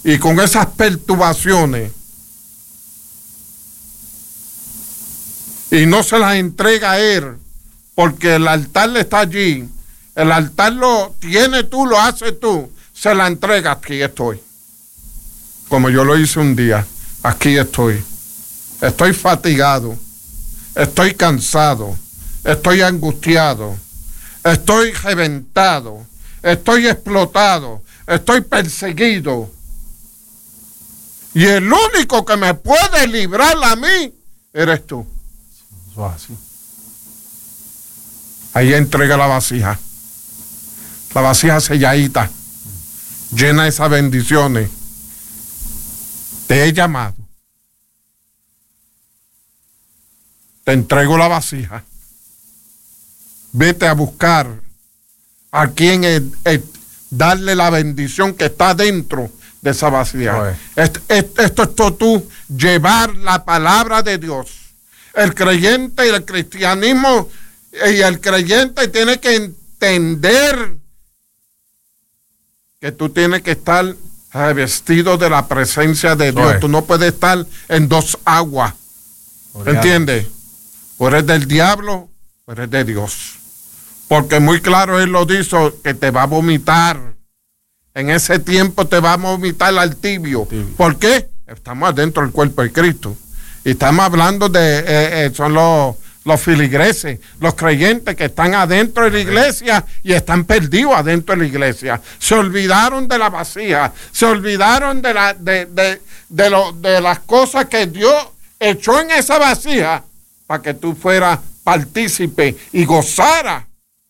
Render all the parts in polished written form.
y con esas perturbaciones y no se las entrega a Él, porque el altar está allí, el altar lo tiene tú, lo haces tú, se la entrega, aquí estoy. Como yo lo hice un día, aquí estoy. Estoy fatigado, estoy cansado, estoy angustiado, estoy reventado, estoy explotado, estoy perseguido. Y el único que me puede librar a mí, eres tú. Eso es así. Ahí entrega la vasija selladita, llena de esas bendiciones. Te he llamado. Te entrego la vasija. Vete a buscar a quien darle la bendición que está dentro de esa vasija. Esto es tú, llevar la palabra de Dios. El creyente y el cristianismo y el creyente tiene que entender que tú tienes que estar revestido de la presencia de Dios. Tú no puedes estar en dos aguas. ¿Entiendes? O eres del diablo o eres de Dios. Porque muy claro Él lo dijo, que te va a vomitar. En ese tiempo te va a vomitar al tibio. ¿Por qué? Estamos adentro del cuerpo de Cristo. Y estamos hablando de, son los filigreses, los creyentes que están adentro de la iglesia y están perdidos adentro de la iglesia. Se olvidaron de la vasija, se olvidaron de las cosas que Dios echó en esa vasija para que tú fueras partícipe y gozara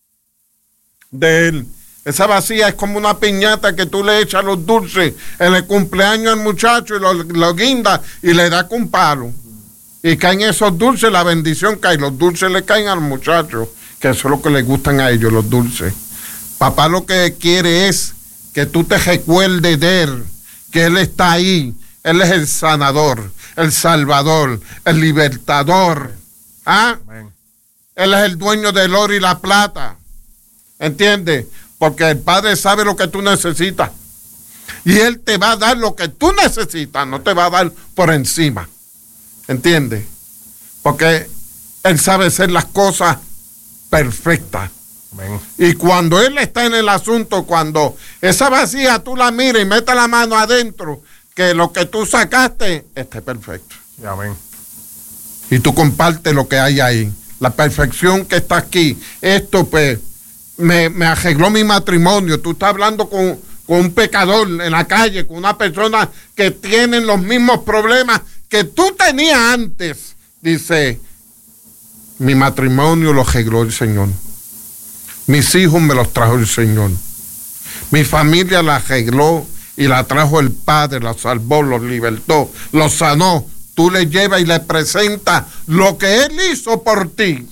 de Él. Esa vasija es como una piñata que tú le echas los dulces en el cumpleaños al muchacho y lo guinda y le da con un palo. Y caen esos dulces, la bendición cae. Los dulces le caen al muchacho, que eso es lo que le gustan a ellos, los dulces. Papá lo que quiere es que tú te recuerdes de Él, que Él está ahí. Él es el sanador, el salvador, el libertador. ¿Ah? Él es el dueño del oro y la plata. ¿Entiendes? Porque el Padre sabe lo que tú necesitas. Y Él te va a dar lo que tú necesitas, no te va a dar por encima. ¿Entiendes? Porque Él sabe hacer las cosas perfectas. Amén. Y cuando Él está en el asunto, cuando esa vasija tú la miras y metes la mano adentro, que lo que tú sacaste esté perfecto. Amén. Y tú compartes lo que hay ahí. La perfección que está aquí. Esto pues me arregló mi matrimonio. Tú estás hablando con un pecador en la calle, con una persona que tiene los mismos problemas que tú tenías antes. Dice, mi matrimonio lo arregló el Señor. Mis hijos me los trajo el Señor. Mi familia la arregló y la trajo el Padre, la salvó, los libertó, los sanó. Tú le llevas y le presentas lo que Él hizo por ti.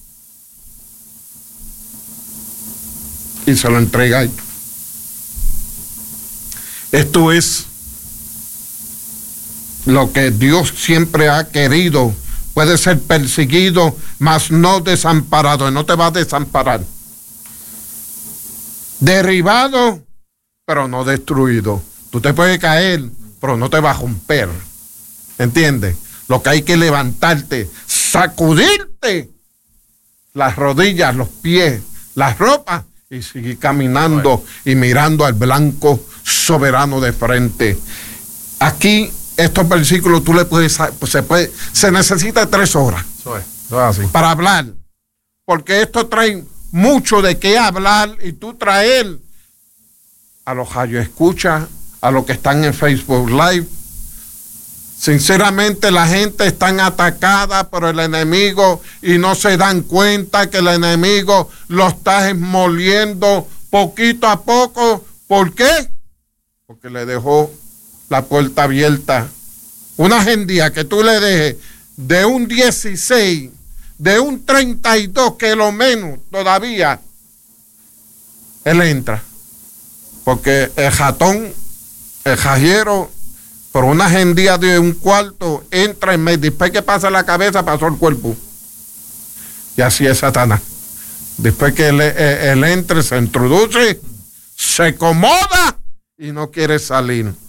Y se lo entrega. Esto es lo que Dios siempre ha querido. Puede ser perseguido, mas no desamparado. No te va a desamparar. Derribado, pero no destruido. Tú te puedes caer, pero no te va a romper. ¿Entiendes? Lo que hay que levantarte, sacudirte las rodillas, los pies, las ropas y seguir caminando y mirando al blanco soberano de frente. Aquí, estos versículos tú le puedes, se necesita 3 horas para hablar, porque esto trae mucho de qué hablar y tú traer a los radioescuchas, a los que están en Facebook Live. Sinceramente la gente está atacada por el enemigo y no se dan cuenta que el enemigo lo está moliendo poquito a poco. ¿Por qué? Porque le dejó la puerta abierta. Una agendía que tú le dejes de un 16, de un 32, que lo menos todavía, él entra. Porque el ratón, el jajero, por una agendía de un cuarto, entra en medio. Después que pasa la cabeza, pasó el cuerpo. Y así es Satanás. Después que él entre, se introduce, se acomoda y no quiere salir.